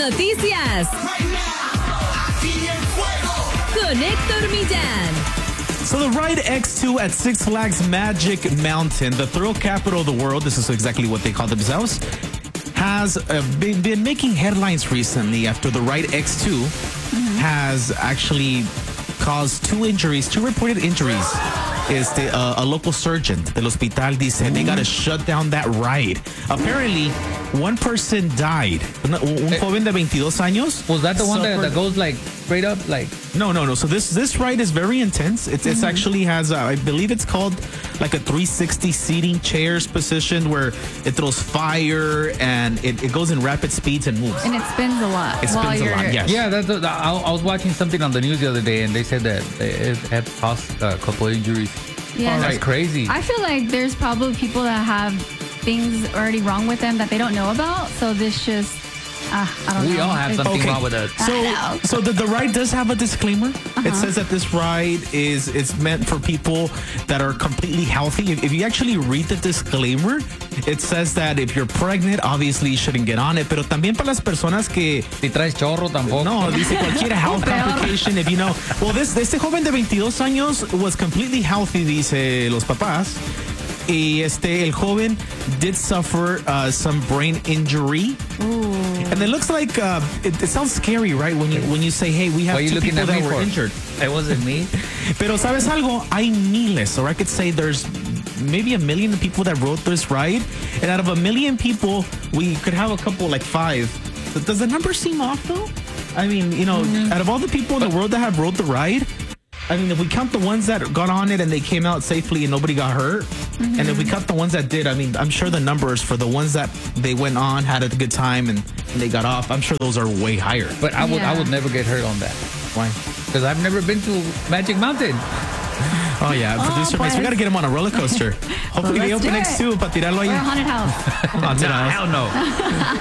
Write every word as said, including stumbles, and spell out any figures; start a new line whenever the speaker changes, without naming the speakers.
noticias con Héctor Millán.
So the Ride X two at Six Flags Magic Mountain, the thrill capital of the world, this is exactly what they call themselves, has uh, been, been making headlines recently after the Ride X two mm-hmm. has actually caused two injuries, two reported injuries. Este, uh, a local surgeon del hospital dice mm-hmm. they got to shut down that ride. Apparently, one person died. Un, un joven de veintidós años.
Was that the one that, that goes like straight up? Like
No, no, no. So this this ride is very intense. It's, mm-hmm. it's actually has, uh, I believe it's called like a three sixty seating chairs position where it throws fire and it, it goes in rapid speeds and moves.
And it spins a lot.
It spins a lot, yes.
Yeah, that's, uh, I, I was watching something on the news the other day and they said that it had caused a couple of injuries.
Yeah,
oh, that's crazy.
I feel like there's probably people that have things already wrong with them that they don't know about. So this just, uh, I don't
we
know.
We all have something
okay.
wrong with us.
So, so the, the ride does have a disclaimer. Uh-huh. It says that this ride is it's meant for people that are completely healthy. If, if you actually read the disclaimer, it says that if you're pregnant, obviously you shouldn't get on it. Pero también para las personas que...
Si traes chorro tampoco.
No, dice cualquier health complication. If you know... Well, this, este joven de veintidós años was completely healthy, dice los papás. Y este, el joven did suffer uh, some brain injury.
Ooh.
And it looks like, uh, it, it sounds scary, right? When you when you say, hey, we have two people that were
for?
injured.
It wasn't me.
Pero sabes algo? Hay miles. Or I could say there's maybe a million people that rode this ride. And out of a million people, we could have a couple, like five. Does the number seem off, though? I mean, you know, mm-hmm. out of all the people in the world that have rode the ride, I mean, if we count the ones that got on it and they came out safely and nobody got hurt, mm-hmm. and if we count the ones that did, I mean, I'm sure the numbers for the ones that they went on, had a good time, and, and they got off, I'm sure those are way higher.
But I would yeah. I would never get hurt on that.
Why?
Because I've never been to Magic Mountain.
Oh, yeah.
Oh,
Producer Mace, we got to get him on a roller coaster. Hopefully
well,
they open
it.
X two para tirarlo ahí.
Or a haunted house.
Haunted
nah,
house.
hell no.